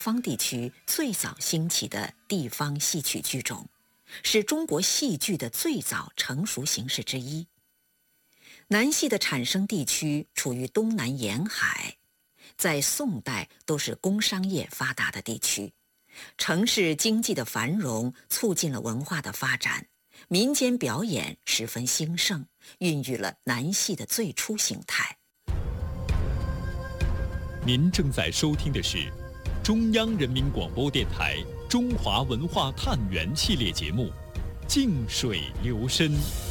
方地区最早兴起的地方戏曲剧种，是中国戏剧的最早成熟形式之一。南戏的产生地区处于东南沿海，在宋代都是工商业发达的地区，城市经济的繁荣促进了文化的发展，民间表演十分兴盛，孕育了南戏的最初形态。 您正在收听的是中央人民广播电台中华文化探源系列节目《静水流深》。